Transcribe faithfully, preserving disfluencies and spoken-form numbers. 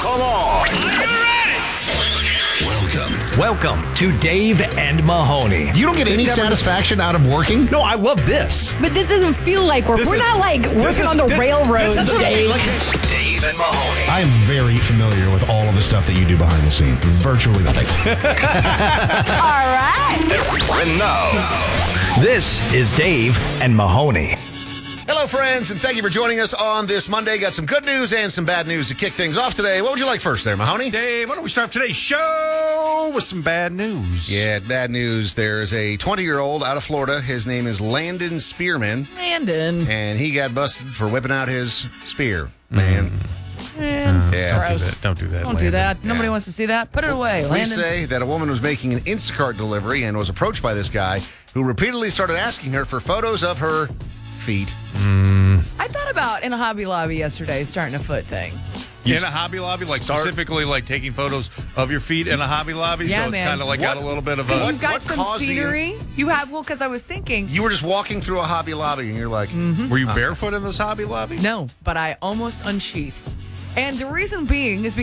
Come on. Are you ready? Welcome. Welcome to Dave and Mahoney. You don't get any satisfaction out of working? No, I love this. But this doesn't feel like work. This We're is- not like this working is- on the this- railroads, this is what I mean, Dave. like- Dave and Mahoney. I am very familiar with all of the stuff that you do behind the scenes. Virtually nothing. All right. And now, this is Dave and Mahoney. Hello, friends, and thank you for joining us on this Monday. Got some good news and some bad news to kick things off today. What would you like first there, Mahoney? Dave, why don't we start today's show with some bad news? Yeah, bad news. There's a twenty-year-old out of Florida. His name is Landon Spearman, Landon. and he got busted for whipping out his spear, man. Man. Yeah. Don't do Gross. that. Don't do that. Don't do Landon. that. Nobody wants to see that. Put it away, Police Landon. say that a woman was making an Instacart delivery and was approached by this guy who repeatedly started asking her for photos of her feet. I thought about in a Hobby Lobby yesterday starting a foot thing. In a Hobby Lobby, like Start- specifically like taking photos of your feet in a Hobby Lobby, Yeah, so it's man. kind of like got a What- little bit of Because a. you've got what some caused you- scenery. You have, well, because I was thinking, You were just walking through a Hobby Lobby and you're like, Were you barefoot in this Hobby Lobby? no, but I almost unsheathed. And the reason being is because